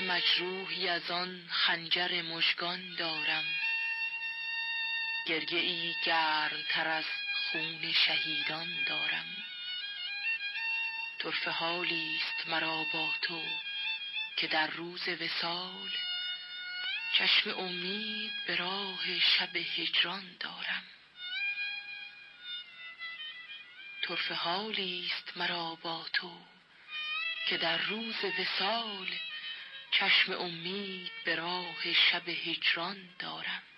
مجروحی از آن خنجر مژگان دارم، گریه ای گرمتر از خون شهیدان دارم. طرفه حالی است مرا با تو که در روز وصال، چشم امید به راه شب هجران دارم. طرفه حالی است مرا با تو که در روز وصال، چشم امید به راه شب هجران دارم.